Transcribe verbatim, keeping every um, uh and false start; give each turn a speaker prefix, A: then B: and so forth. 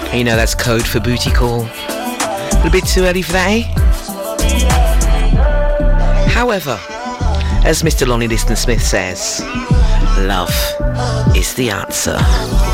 A: And you know that's code for booty call. A little bit too early for that, eh? However, as Mister Lonnie Liston Smith says, love is the answer.